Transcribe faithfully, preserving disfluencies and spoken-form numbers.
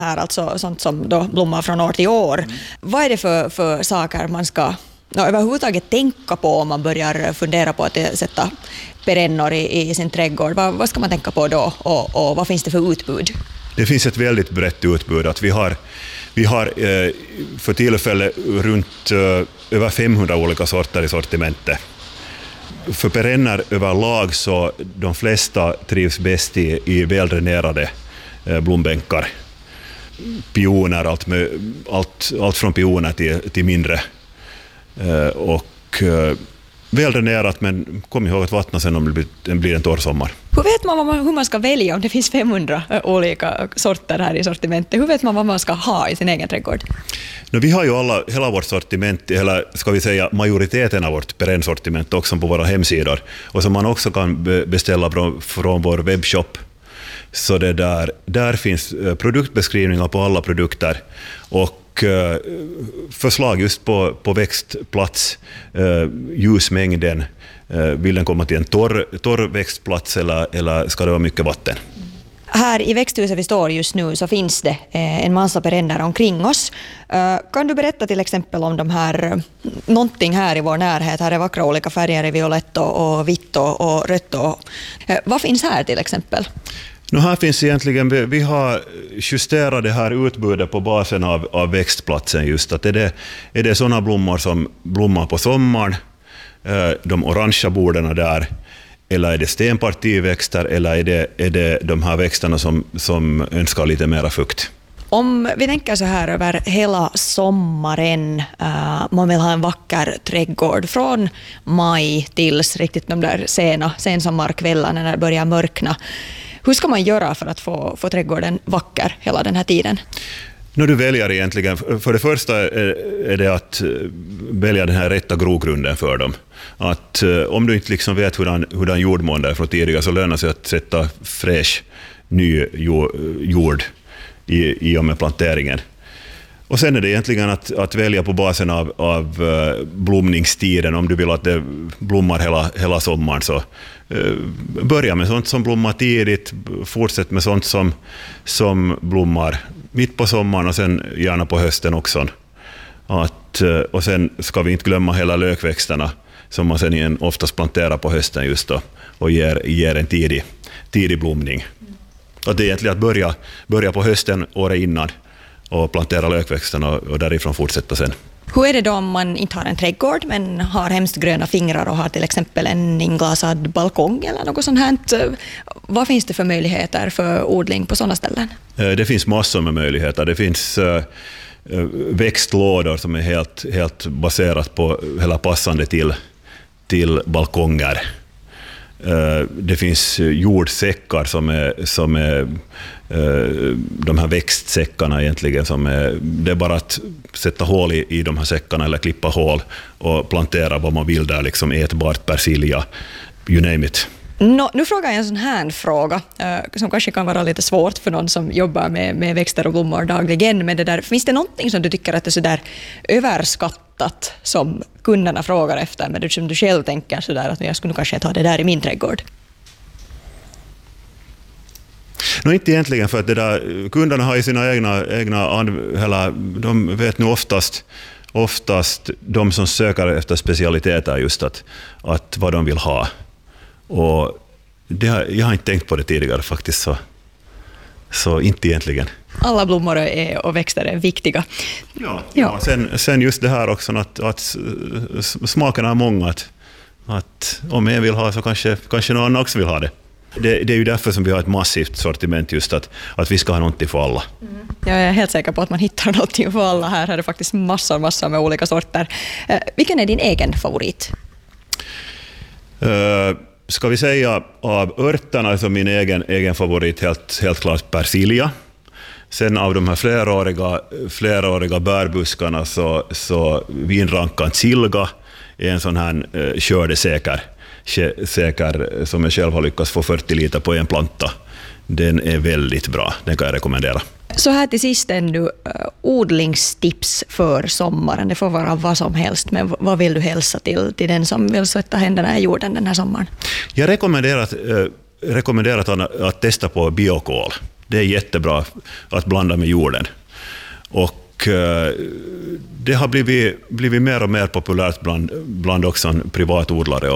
här, alltså sånt som då blommar från år till år. Mm. Vad är det för, för saker man ska no, överhuvudtaget tänka på om man börjar fundera på att sätta perennor i, i sin trädgård? Vad, vad ska man tänka på då och, och vad finns det för utbud? Det finns ett väldigt brett utbud. Att vi har, vi har eh, för tillfället runt eh, över femhundra olika sorter i sortimentet. För perenner överlag så de flesta trivs bäst i, i väldränerade eh, blombänkar. Pioner, allt, med, allt, allt från pioner till, till mindre. Eh, och eh, väldränerat, men kom ihåg att vattna sen om det blir, det blir en torr sommar. Hur vet man, man hur man ska välja om det finns femhundra olika sorter här i sortimentet? Hur vet man vad man ska ha i sin egen trädgård? No, vi har ju alla, hela vårt sortiment, eller ska vi säga majoriteten av vårt perennsortiment också på våra hemsidor, och som man också kan beställa från, från vår webbshop. Så det där, där finns produktbeskrivningar på alla produkter och uh, förslag just på, på växtplats, uh, ljusmängden, uh, vill den komma till en torr, torr växtplats eller, eller ska det vara mycket vatten? Här i växthuset vi står just nu så finns det en massa perenner omkring oss. Kan du berätta till exempel om de här, någonting här i vår närhet? Här är vackra olika färger i violett och vitt och rött. Och, vad finns här till exempel? Nu här finns egentligen, vi har justerat det här utbudet på basen av, av växtplatsen just. Att är det, är det sådana blommor som blommar på sommaren, de orangea borden där, eller är det stenpartiväxter, eller är det, är det de här växterna som, som önskar lite mera fukt? Om vi tänker så här över hela sommaren, uh, man vill ha en vacker trädgård från maj tills riktigt de där sena sensommarkvällarna när det börjar mörkna. Hur ska man göra för att få, få trädgården vacker hela den här tiden? När du väljer egentligen, för det första är det att välja den här rätta grogrunden för dem. Att om du inte liksom vet hurdan, hurdan jordmån är från tidigare, så lönar det sig att sätta fräsch ny jord i, i och med planteringen. Och sen är det egentligen att, att välja på basen av, av blomningstiden. Om du vill att det blommar hela, hela sommaren, så uh, börja med sånt som blommar tidigt, fortsätt med sånt som, som blommar mitt på sommaren och sen gärna på hösten också. Att, uh, och sen ska vi inte glömma hela lökväxterna som man sen igen oftast planterar på hösten just då, och ger, ger en tidig, tidig blomning. Att det är egentligen att börja, börja på hösten året innan och plantera lökväxterna och därifrån fortsätta sen. Hur är det då om man inte har en trädgård men har hemskt gröna fingrar och har till exempel en inglasad balkong eller något sånt här? Vad finns det för möjligheter för odling på sådana ställen? Det finns massor med möjligheter. Det finns växtlådor som är helt, helt baserat på, eller passande till, till balkonger. Det finns jordsäckar som är, som är de här växtsäckarna egentligen. Som är, det är bara att sätta hål i, i de här säckarna eller klippa hål och plantera vad man vill där, liksom ätbart, persilja, you name it. No, nu frågar jag en sån här fråga uh, som kanske kan vara lite svårt för någon som jobbar med, med växter och blommor dagligen. Men det där, finns det någonting som du tycker att är så där överskattat som kunderna frågar efter, men som du själv tänker så där att jag skulle kanske ta det där i min trädgård? No, inte egentligen, för att det där, kunderna har ju sina egna, egna eller de vet nu oftast oftast de som söker efter specialiteter just att, att vad de vill ha. Och det har, jag har inte tänkt på det tidigare faktiskt, så, så inte egentligen. Alla blommor är, och växter är viktiga. Ja, ja. ja sen, sen just det här också att, att smakerna är många. Att, att om en vill ha så kanske, kanske någon annan också vill ha det. det. Det är ju därför som vi har ett massivt sortiment, just att, att vi ska ha någonting för alla. Mm. Jag är helt säker på att man hittar någonting för alla här. Här är faktiskt massor, massor med olika sorter. Eh, vilken är din egen favorit? Uh, Ska vi säga av örterna som min egen, egen favorit helt, helt klart persilja. Sen av de här fleråriga, fleråriga bärbuskarna så, så vinrankan silga är en sån här eh, skördesäker säker, som jag själv har lyckats få fyrtio liter på en planta. Den är väldigt bra, den kan jag rekommendera. Så här till sist ännu, uh, odlingstips för sommaren. Det får vara vad som helst, men vad vill du hälsa till, till den som vill sätta händerna i jorden den här sommaren? Jag rekommenderar att, äh, rekommenderar att, att testa på biokol. det är jättebra att blanda med jorden. Och det har blivit, blivit mer och mer populärt bland, bland också privatodlare